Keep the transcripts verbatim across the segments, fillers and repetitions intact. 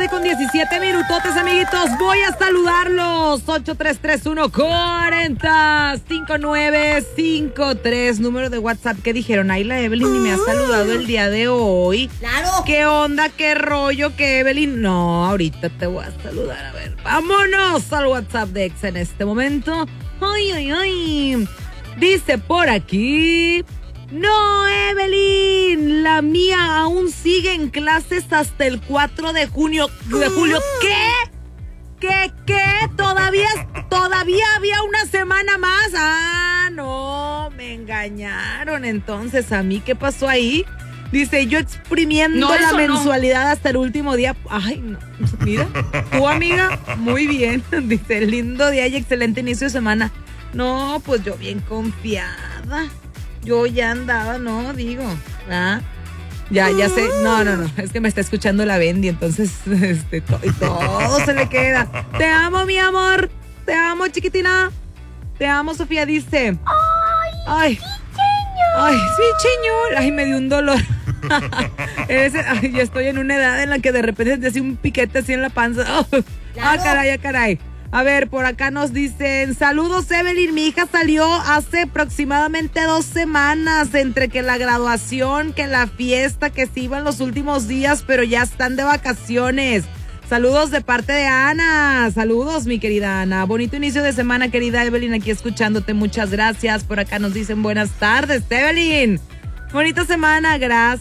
tarde con diecisiete minutotes, amiguitos. Voy a saludarlos. ocho tres tres uno, cuatro cero, cinco nueve cinco tres. Número de WhatsApp. ¿Qué dijeron? Ay, la Evelyn ni me ha saludado el día de hoy. Claro. ¿Qué onda? ¿Qué rollo? ¿Qué, Evelyn? No, ahorita te voy a saludar. A ver, vámonos al WhatsApp de Exa en este momento. Ay, ay, ay. Dice por aquí... No, Evelyn, la mía aún sigue en clases hasta el cuatro de junio, de julio. ¿Qué? ¿Qué? ¿Qué? ¿Todavía, todavía había una semana más? Ah, no, me engañaron entonces a mí. ¿Qué pasó ahí? Dice, yo exprimiendo no, la mensualidad no. hasta el último día. Ay, no, mira, tu amiga, muy bien. Dice, lindo día y excelente inicio de semana. No, pues yo bien confiada. Yo ya andaba, no, digo, ¿ah? Ya, ya sé, no, no, no, es que me está escuchando la Bendy, entonces, este, to- y todo se le queda. Te amo, mi amor, te amo, chiquitina, te amo, Sofía, dice. Ay, ay, sí, señor, ay, me dio un dolor. Ese, ay, ya estoy en una edad en la que de repente te hace un piquete así en la panza. Oh, claro. Ah, caray, ah, caray. A ver, por acá nos dicen, saludos Evelyn, mi hija salió hace aproximadamente dos semanas, entre que la graduación, que la fiesta, que se iban los últimos días, pero ya están de vacaciones. Saludos de parte de Ana, saludos mi querida Ana, bonito inicio de semana querida Evelyn, aquí escuchándote, muchas gracias. Por acá nos dicen buenas tardes Evelyn. Bonita semana,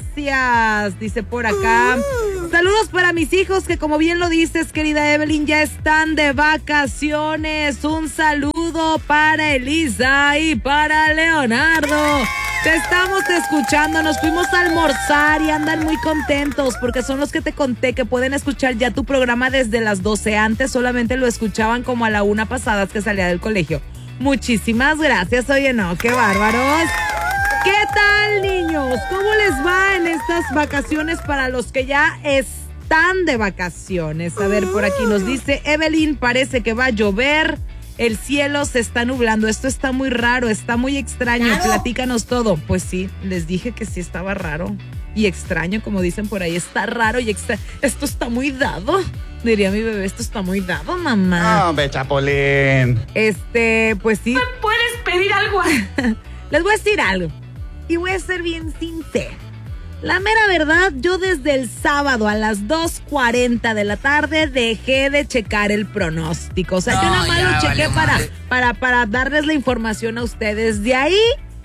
gracias, dice por acá. Saludos para mis hijos que como bien lo dices, querida Evelyn, ya están de vacaciones. Un saludo para Elisa y para Leonardo. Te estamos escuchando, nos fuimos a almorzar y andan muy contentos porque son los que te conté que pueden escuchar ya tu programa desde las doce. Antes solamente lo escuchaban como a la una pasadas que salía del colegio. Muchísimas gracias, oye, no, qué bárbaros. ¿Qué tal, niños? ¿Cómo les va en estas vacaciones para los que ya están de vacaciones? A ver, por aquí nos dice Evelyn, parece que va a llover, el cielo se está nublando, esto está muy raro, está muy extraño, ¿claro? Platícanos todo. Pues sí, les dije que sí estaba raro y extraño, como dicen por ahí, está raro y extraño. Esto está muy dado, diría mi bebé, esto está muy dado, mamá. No, hombre, Chapulín. Este, pues sí. ¿Me puedes pedir algo? Les voy a decir algo. Y voy a ser bien sincera. La mera verdad, yo desde el sábado a las dos cuarenta de la tarde dejé de checar el pronóstico. O sea, no, yo nada más lo chequé vale, para, para, para darles la información a ustedes. De ahí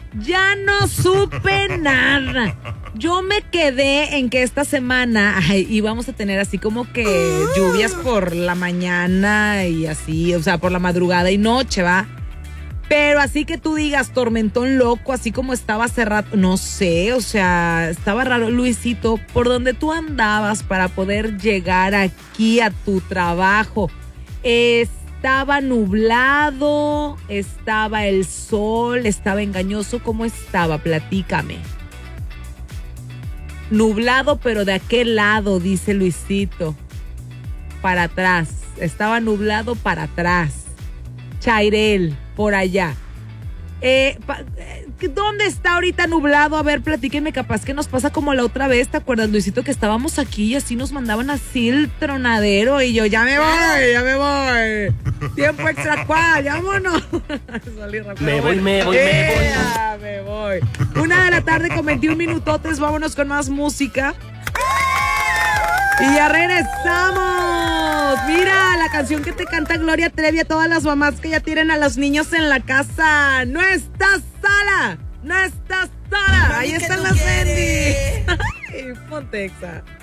ya no supe nada. Yo me quedé en que esta semana ay, íbamos a tener así como que lluvias por la mañana y así, o sea, por la madrugada y noche, ¿va? Pero así que tú digas tormentón loco, así como estaba cerrado, no sé, o sea, estaba raro. Luisito, por donde tú andabas para poder llegar aquí a tu trabajo, estaba nublado, estaba el sol, estaba engañoso, ¿cómo estaba? Platícame. Nublado, pero de aquel lado, dice Luisito, para atrás, estaba nublado para atrás. Chairel, por allá. Eh, pa, eh, ¿Dónde está ahorita nublado? A ver, platíquenme, capaz que nos pasa como la otra vez, ¿te acuerdas, Luisito? Que estábamos aquí y así nos mandaban así el tronadero y yo, ya me voy, ya me voy. Tiempo extra, ¿cuál? Vámonos. me voy, me voy, yeah, me voy. me voy. Una de la tarde con veintiún minutotes, vámonos con más música. Y ya regresamos. Mira, la canción que te canta Gloria Trevi a todas las mamás que ya tienen a los niños en la casa. No estás sola, no estás sola. Ahí están las Bendy. Ponte, Exa.